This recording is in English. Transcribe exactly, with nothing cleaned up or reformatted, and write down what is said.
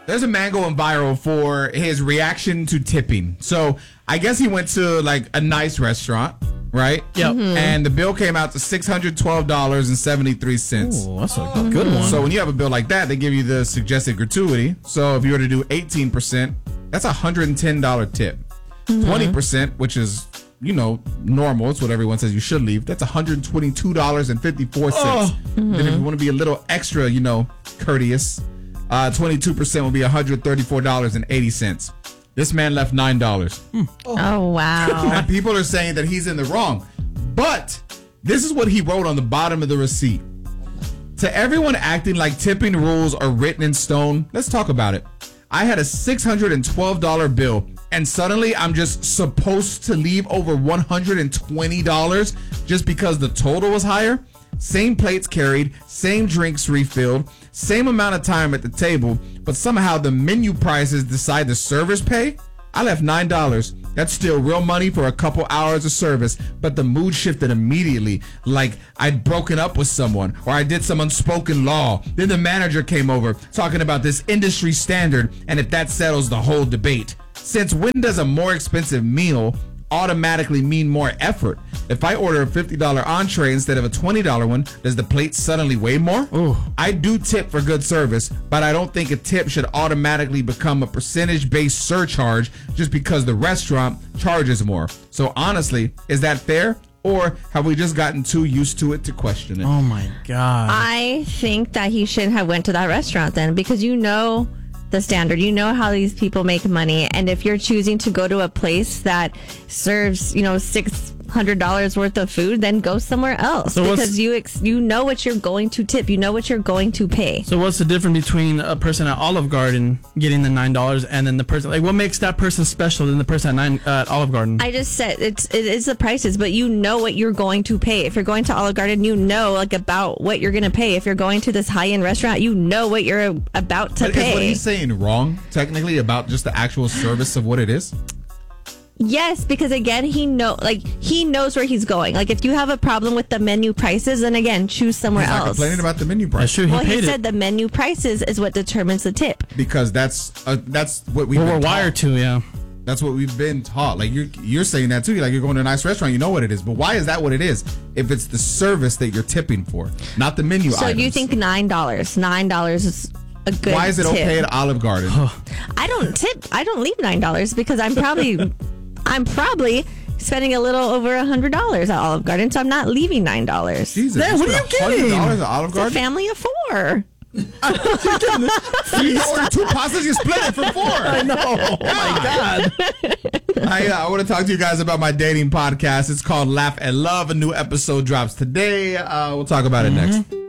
There's a man going viral for his reaction to tipping. So I guess he went to like a nice restaurant, right? Yep. Mm-hmm. And the bill came out to six hundred twelve dollars and seventy-three cents. Oh, that's a good one. So when you have a bill like that, they give you the suggested gratuity. So if you were to do eighteen percent, that's a one hundred ten dollars tip. Mm-hmm. twenty percent, which is, you know, normal. It's what everyone says you should leave. That's one hundred twenty-two dollars and fifty-four cents. Oh. Mm-hmm. Then if you want to be a little extra, you know, courteous, uh, twenty-two percent will be one hundred thirty-four dollars and eighty cents. This man left nine dollars. Oh, oh wow. And people are saying that he's in the wrong. But this is what he wrote on the bottom of the receipt. To everyone acting like tipping rules are written in stone, let's talk about it. I had a six hundred twelve dollars bill, and suddenly I'm just supposed to leave over one hundred twenty dollars just because the total was higher? Same plates carried, same drinks refilled, same amount of time at the table, but somehow the menu prices decide the servers pay? I left nine dollars. That's still real money for a couple hours of service, but the mood shifted immediately, like I'd broken up with someone or I did some unspoken law. Then the manager came over talking about this industry standard and if that settles the whole debate. Since when does a more expensive meal automatically mean more effort? If I order a fifty dollars entree instead of a twenty dollars one, does the plate suddenly weigh more? Ooh. I do tip for good service, but I don't think a tip should automatically become a percentage-based surcharge just because the restaurant charges more. So honestly, is that fair? Or have we just gotten too used to it to question it? Oh my God. I think that he shouldn't have went to that restaurant then, because you know the standard. You know how these people make money. And if you're choosing to go to a place that serves, you know, six hundred dollars worth of food, then go somewhere else. So because you ex- you know what you're going to tip. You know what you're going to pay. So what's the difference between a person at Olive Garden getting the nine dollars and then the person, like, what makes that person special than the person at, nine, uh, at Olive Garden? I just said it's it is the prices, but you know what you're going to pay. If you're going to Olive Garden, you know like about what you're going to pay. If you're going to this high-end restaurant, you know what you're about to but pay. Is what he's saying wrong, technically, about just the actual service of what it is? Yes, because again, he know like he knows where he's going. Like if you have a problem with the menu prices, then again, choose somewhere he's not else. Complaining about the menu price. That's true. He well, paid he it. said the menu prices is what determines the tip. Because that's uh, that's what we've well, been we're taught. wired to, yeah. That's what we've been taught. Like you're you're saying that too. Like you're going to a nice restaurant, you know what it is. But why is that what it is? If it's the service that you're tipping for, not the menu so items. you think nine dollars? Nine dollars is a good. Why is it tip. okay at Olive Garden? I don't tip. I don't leave nine dollars because I'm probably. I'm probably spending a little over one hundred dollars at Olive Garden, so I'm not leaving nine dollars. Jesus, Man, what are you one hundred dollars at Olive It's Garden? a family of four. You order two pastas, you split it for four. I know. Oh, my God. I, uh, I want to talk to you guys about my dating podcast. It's called Laugh and Love. A new episode drops today. Uh, we'll talk about it mm-hmm. next.